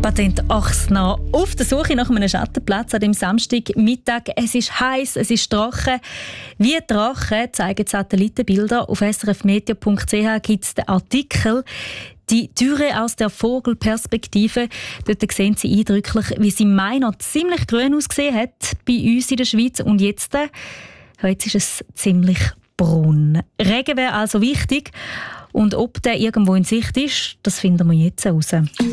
Patent Achsner auf der Suche nach einem Schattenplatz an dem Samstagmittag. Es ist heiß, es ist trocken. Wie Drachen zeigen Satellitenbilder. Auf srfmeteo.ch gibt es den Artikel «Die Türe aus der Vogelperspektive». Dort sehen Sie eindrücklich, wie sie im Mai noch ziemlich grün ausgesehen hat bei uns in der Schweiz. Und jetzt ist es ziemlich braun. Regen wäre also wichtig. Und ob der irgendwo in Sicht ist, das finden wir jetzt heraus.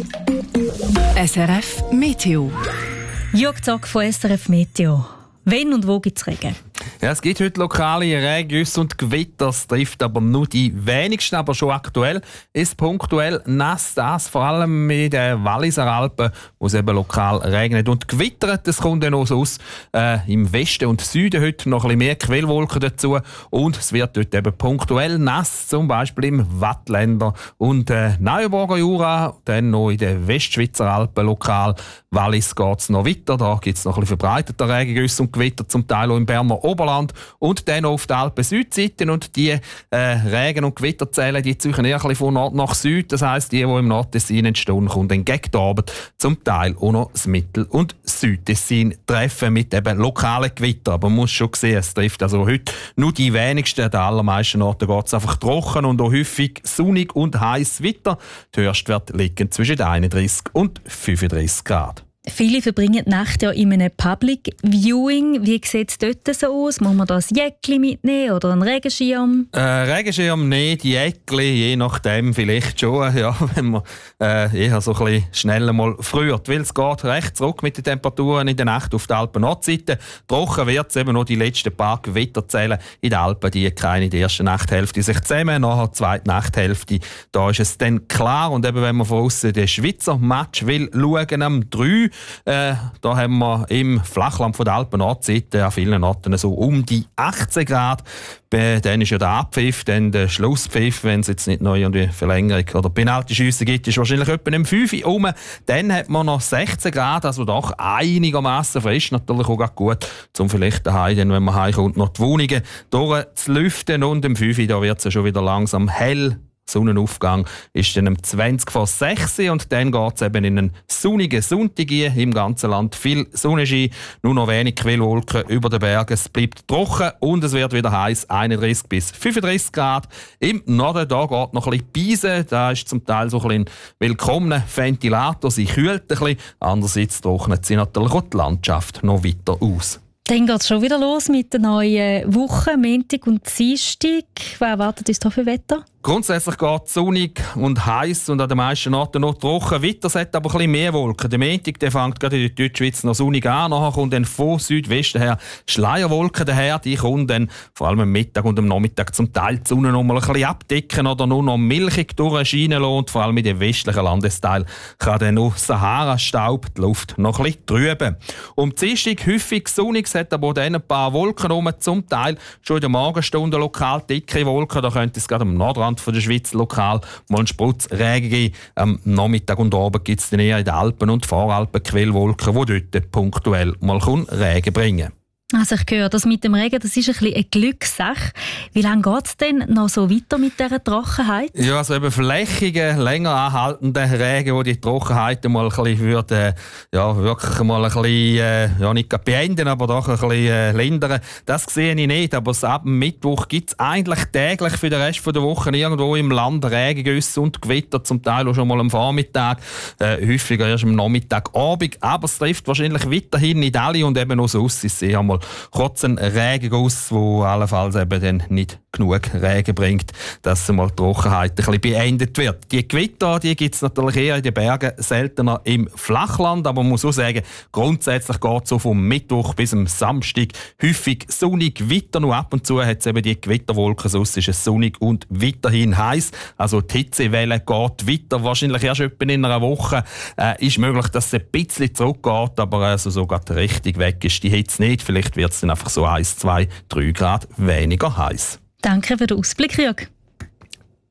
SRF Meteo. Jörg Zock von SRF Meteo. Wenn und wo gibt es Regen? Ja, es gibt heute lokale Regengüsse und Gewitter. Es trifft aber nur die wenigsten. Aber schon aktuell ist punktuell nass. Das vor allem in den Walliser Alpen, wo es eben lokal regnet und gewittert. Es kommt dann auch so aus im Westen und Süden heute noch ein bisschen mehr Quellwolken dazu. Und es wird dort eben punktuell nass, zum Beispiel im Wattländer und Neuenburger Jura. Dann noch in den Westschweizer Alpen lokal. Wallis geht es noch weiter. Da gibt es noch ein bisschen verbreiteter Regengüsse und Gewitter, zum Teil auch im Berner Oberland und dann auf der Alpen-Südseite. Und die Regen- und Gewitterzellen, die ziehen eher ein bisschen von Nord nach Süd. Das heisst, die im Nordtessin entstehen, kommen dann gegen die Abend zum Teil auch noch das Mittel- und Südtessin treffen mit eben lokalen Gewittern. Aber man muss schon sehen, es trifft also heute nur die wenigsten. An den allermeisten Orten geht es einfach trocken und auch häufig sonnig und heiß weiter. Der Höchstwert liegt zwischen 31 und 35 Grad. Viele verbringen die Nacht ja in einem Public Viewing. Wie sieht es dort so aus? Muss man da ein Jäckli mitnehmen oder einen Regenschirm? Regenschirm nicht, Jäckli, je nachdem vielleicht schon. Ja, wenn man eher so ein bisschen schneller mal friert. Weil es geht recht zurück mit den Temperaturen in der Nacht auf der Alpen-Nordseite. Trocken wird es eben noch die letzten paar Gewitterzellen in den Alpen, die keine in der ersten Nachthälfte sich zusammen, nachher die zweite Nachthälfte. Da ist es dann klar. Und eben, wenn man von aussen den Schweizer Match will schauen, am 3, da haben wir im Flachland von der Alpen-Nordseite an vielen Orten so um die 18 Grad. Dann ist ja der Abpfiff, dann der Schlusspfiff, wenn es jetzt nicht noch eine Verlängerung oder Penalty-Schüsse gibt, ist wahrscheinlich etwa im 5 Uhr rum. Dann hat man noch 16 Grad, also doch einigermaßen frisch, natürlich auch gut, um vielleicht daheim, dann, wenn man heimkommt, noch die Wohnungen durchzulüften. Und im 5 Uhr, da wird es ja schon wieder langsam hell. Sonnenaufgang ist dann um 20 vor 6 Uhr und dann geht es eben in einen sonnigen Sonntag ein. Im ganzen Land viel Sonnenschein, nur noch wenig Quellwolken über den Bergen. Es bleibt trocken und es wird wieder heiß, 31 bis 35 Grad. Im Norden da geht noch ein bisschen Beisen, da ist zum Teil so ein willkommener Ventilator, sie kühlt ein bisschen. Andererseits trocknet sie natürlich auch die Landschaft noch weiter aus. Dann geht es schon wieder los mit der neuen Woche, Montag und Dienstag. Was erwartet uns da für Wetter? Grundsätzlich geht es sonnig und heiß und an den meisten Orten noch trocken. Weiter hat aber ein bisschen mehr Wolken. Der Montag der fängt gerade in der Deutschschweiz noch sonnig an. Nachher kommt dann von Südwesten her Schleierwolken daher. Die kommen dann vor allem am Mittag und am Nachmittag zum Teil die Sonne noch mal ein bisschen abdecken oder nur noch milchig durchscheinen lassen. Und vor allem in den westlichen Landesteilen kann dann noch Sahara-Staub die Luft noch ein bisschen trüben. Um Dienstag häufig sonnig, es hat aber auch dann ein paar Wolken rum. Zum Teil schon in der Morgenstunde lokal dicke Wolken. Da könnte es gerade am Nordrand von der Schweiz lokal mal einen Sprutz Regen geben. Am Nachmittag und Abend gibt es dann eher in den Alpen und Voralpen Quellwolken, die dort punktuell mal Regen bringen. Also ich höre, das mit dem Regen, das ist ein bisschen eine Glückssache. Wie lange geht es denn noch so weiter mit dieser Trockenheit? Ja, also eben flächige, länger anhaltende Regen, die die Trockenheit mal ein bisschen würde, wirklich mal ein bisschen, nicht beenden, aber doch ein bisschen lindern. Das sehe ich nicht, aber ab dem Mittwoch gibt es eigentlich täglich für den Rest der Woche irgendwo im Land Regengüsse und Gewitter, zum Teil auch schon mal am Vormittag, häufiger erst am Nachmittag, Abend, aber es trifft wahrscheinlich weiterhin nicht alle und eben auch sonst ist es eher mal kurz ein Regenguss, der allenfalls eben dann nicht genug Regen bringt, dass mal die Trockenheit ein bisschen beendet wird. Die Gewitter, die gibt es natürlich eher in den Bergen, seltener im Flachland, aber man muss auch sagen, grundsätzlich geht es so vom Mittwoch bis am Samstag häufig sonnig, weiter, nur ab und zu hat es eben die Gewitterwolken, sonst ist es sonnig und weiterhin heiß. Also die Hitzewelle geht weiter, wahrscheinlich erst etwa in einer Woche. Ist möglich, dass es ein bisschen zurückgeht, aber also so gerade richtig weg ist die Hitze nicht. Vielleicht wird es dann einfach so 1, 2, 3 Grad weniger heiß. Danke für den Ausblick, Jörg.